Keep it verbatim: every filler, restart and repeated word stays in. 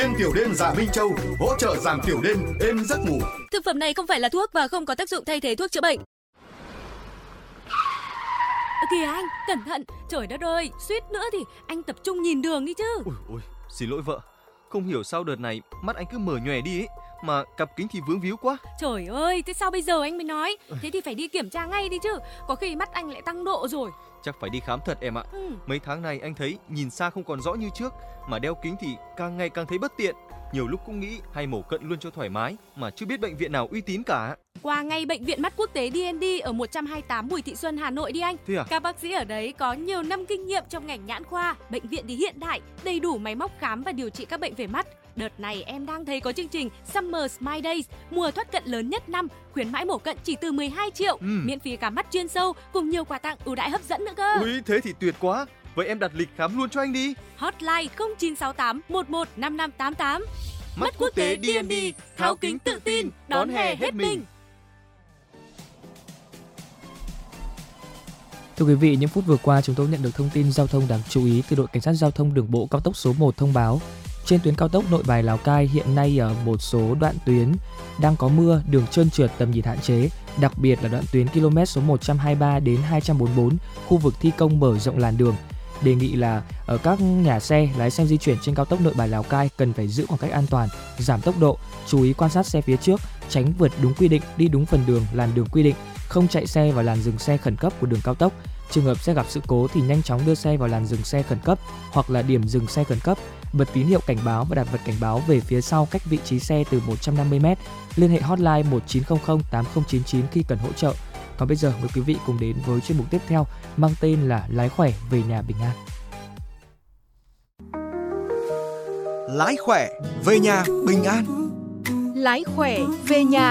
Êm tiểu đêm Dạ Minh Châu hỗ trợ giảm tiểu đêm, êm giấc ngủ. Thực phẩm này không phải là thuốc và không có tác dụng thay thế thuốc chữa bệnh. Kìa anh, cẩn thận, trời đất ơi, suýt nữa thì anh tập trung nhìn đường đi chứ. Ôi ôi, xin lỗi vợ. Không hiểu sao đợt này mắt anh cứ mở nhòe đi ấy, mà cặp kính thì vướng víu quá. Trời ơi, thế sao bây giờ anh mới nói? Thế thì phải đi kiểm tra ngay đi chứ. Có khi mắt anh lại tăng độ rồi. Chắc phải đi khám thật em ạ. Ừ. Mấy tháng này anh thấy nhìn xa không còn rõ như trước, mà đeo kính thì càng ngày càng thấy bất tiện. Nhiều lúc cũng nghĩ hay mổ cận luôn cho thoải mái, mà chưa biết bệnh viện nào uy tín cả. Qua ngay bệnh viện mắt quốc tế đê en đê ở một trăm hai mươi tám Bùi Thị Xuân, Hà Nội đi anh. Thế à? Các bác sĩ ở đấy có nhiều năm kinh nghiệm trong ngành nhãn khoa. Bệnh viện thì hiện đại, đầy đủ máy móc khám và điều trị các bệnh về mắt. Đợt này em đang thấy có chương trình Summer Smile Days, mùa thoát cận lớn nhất năm, khuyến mãi mổ cận chỉ từ mười hai triệu, ừ. miễn phí khám mắt chuyên sâu cùng nhiều quà tặng ưu đãi hấp dẫn nữa cơ. Ui, thế thì tuyệt quá. Vậy em đặt lịch khám luôn cho anh đi. Hotline không chín sáu tám một một năm năm tám tám. Mắt quốc tế đê en đê, tháo kính tự tin, đón hè hết mình. Thưa quý vị, những phút vừa qua chúng tôi nhận được thông tin giao thông đáng chú ý từ đội cảnh sát giao thông đường bộ cao tốc số một thông báo. Trên tuyến cao tốc Nội Bài Lào Cai hiện nay ở một số đoạn tuyến đang có mưa, đường trơn trượt, tầm nhìn hạn chế, đặc biệt là đoạn tuyến km số một trăm hai mươi ba đến hai trăm bốn mươi bốn, khu vực thi công mở rộng làn đường. Đề nghị là ở các nhà xe, lái xe di chuyển trên cao tốc Nội Bài Lào Cai cần phải giữ khoảng cách an toàn, giảm tốc độ, chú ý quan sát xe phía trước, tránh vượt đúng quy định, đi đúng phần đường, làn đường quy định, không chạy xe vào làn dừng xe khẩn cấp của đường cao tốc. Trường hợp xe gặp sự cố thì nhanh chóng đưa xe vào làn dừng xe khẩn cấp hoặc là điểm dừng xe khẩn cấp, bật tín hiệu cảnh báo và đặt vật cảnh báo về phía sau cách vị trí xe từ một trăm năm mươi mét. Liên hệ hotline một chín không không tám không chín chín khi cần hỗ trợ. Còn bây giờ mời quý vị cùng đến với chuyên mục tiếp theo mang tên là Lái khỏe về nhà bình an. Lái khỏe về nhà bình an. Lái khỏe về nhà